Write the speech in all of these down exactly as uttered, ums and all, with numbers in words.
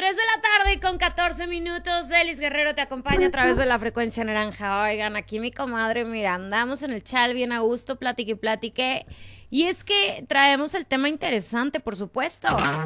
tres de la tarde con catorce minutos. Elis Guerrero te acompaña a través de la frecuencia naranja. Oigan, aquí mi comadre, mira, andamos en el chal bien a gusto, platique y platique. Y es que traemos el tema interesante, por supuesto.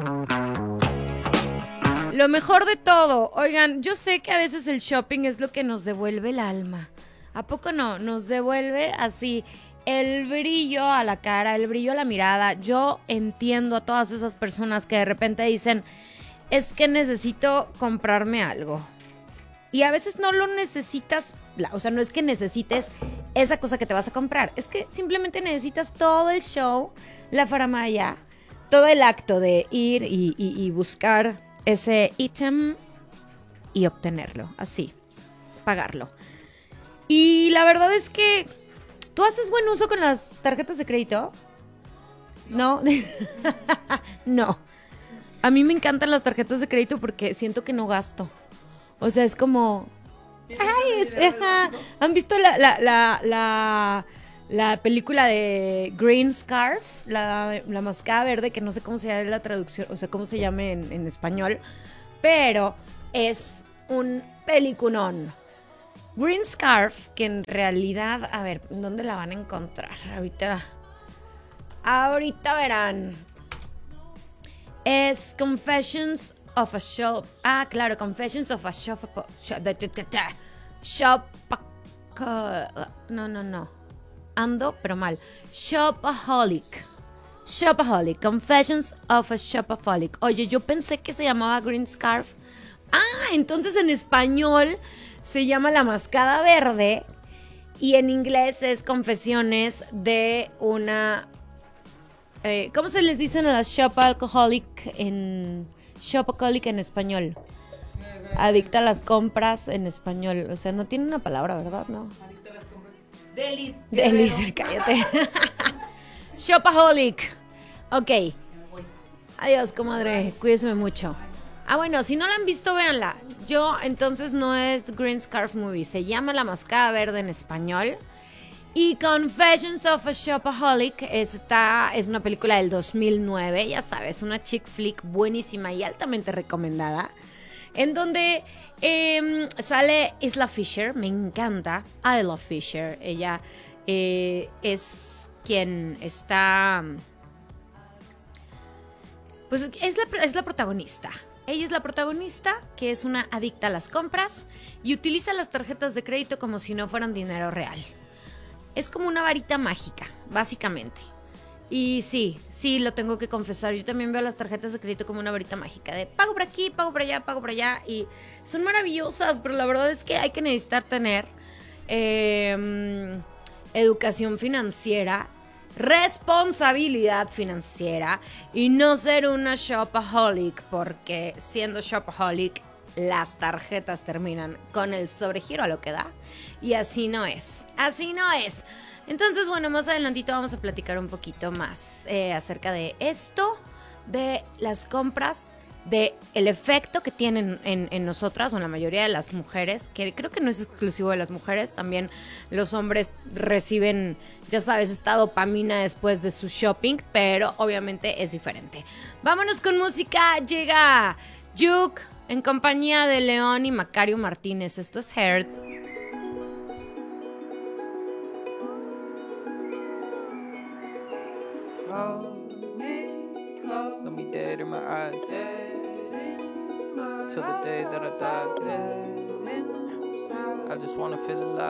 Lo mejor de todo, oigan, yo sé que a veces el shopping es lo que nos devuelve el alma. ¿A poco no? Nos devuelve así el brillo a la cara, el brillo a la mirada. Yo entiendo a todas esas personas que de repente dicen, es que necesito comprarme algo. Y a veces no lo necesitas, o sea, no es que necesites esa cosa que te vas a comprar. Es que simplemente necesitas todo el show, la faramaya, todo el acto de ir y, y, y buscar ese ítem y obtenerlo, así, pagarlo. Y la verdad es que, ¿tú haces buen uso con las tarjetas de crédito? No. No. A mí me encantan las tarjetas de crédito porque siento que no gasto. O sea, es como... Ay, es, ajá. ¿Han visto la, la, la, la, la película de Green Scarf? La, la mascada verde, que no sé cómo se llama la traducción, o sea, cómo se llame en, en español. Pero es un peliculón. Green Scarf, que en realidad... A ver, ¿dónde la van a encontrar? Ahorita... Ahorita verán... Es Confessions of a Shop. Ah, claro, Confessions of a Shop. Shop. No, no, no. Ando, pero mal. Shopaholic. Shopaholic. Confessions of a Shopaholic. Oye, yo pensé que se llamaba Green Scarf. Ah, entonces en español se llama La Mascada Verde. Y en inglés es Confesiones de una... Eh, ¿Cómo se les dicen a las shopaholic en shopaholic en español? Adicta a las compras en español. O sea, no tiene una palabra, ¿verdad? No. Adicta a las compras. Delis. Delis, cállate. Shopaholic. Ok. Adiós, comadre. Cuídese mucho. Ah, bueno, si no la han visto, véanla. Yo, entonces, no es Green Scarf Movie. Se llama La Mascada Verde en español. Y Confessions of a Shopaholic está, es una película del dos mil nueve, ya sabes, una chick flick buenísima y altamente recomendada, en donde eh, sale Isla Fisher, me encanta, I love Fisher, ella eh, es quien está, pues es la, es la protagonista. Ella es la protagonista, que es una adicta a las compras y utiliza las tarjetas de crédito como si no fueran dinero real. Es como una varita mágica, básicamente. Y sí, sí, lo tengo que confesar. Yo también veo las tarjetas de crédito como una varita mágica. De pago por aquí, pago por allá, pago por allá. Y son maravillosas, pero la verdad es que hay que necesitar tener eh, educación financiera, responsabilidad financiera y no ser una shopaholic. Porque siendo shopaholic, las tarjetas terminan con el sobregiro a lo que da. Y así no es, así no es. Entonces, bueno, más adelantito vamos a platicar un poquito más eh, acerca de esto, de las compras, de el efecto que tienen en, en nosotras o en la mayoría de las mujeres, que creo que no es exclusivo de las mujeres, también los hombres reciben, ya sabes, esta dopamina después de su shopping, pero obviamente es diferente. Vámonos con música, llega Juke en compañía de León y Macario Martínez. Esto es Heart. Hold me close. Let me dead in my eyes. Till the day that I die. I just wanna feel alive.